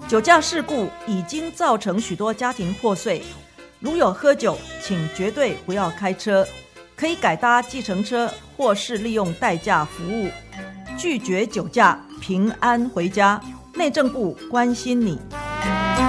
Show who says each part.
Speaker 1: 酒驾事故已经造成许多家庭破碎，如有喝酒，请绝对不要开车，可以改搭计程车或是利用代驾服务，拒绝酒驾，平安回家。内政部关心你。